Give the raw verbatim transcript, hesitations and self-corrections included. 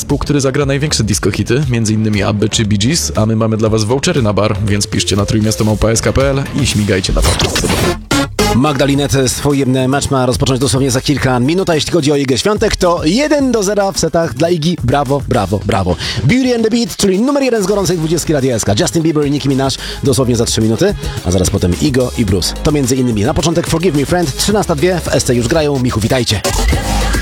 zespół, który zagra największe disco hity, między innymi Abby czy Bee Gees, a my mamy dla was vouchery na bar, więc piszcie na trójmiasto małpa s k kropka p l i śmigajcie na papier. Magdalinet swój mecz ma rozpocząć dosłownie za kilka minut, a jeśli chodzi o Igę Świątek, to jeden do zera w setach dla Igi. Brawo, brawo, brawo. Beauty and the Beat, czyli numer jeden z gorącej dwudziestki Radia S K. Justin Bieber i Nicki Minaj dosłownie za trzy minuty, a zaraz potem Igo i Bruce. To między innymi na początek Forgive Me Friend, trzynaście dwa w S C już grają. Michu, witajcie.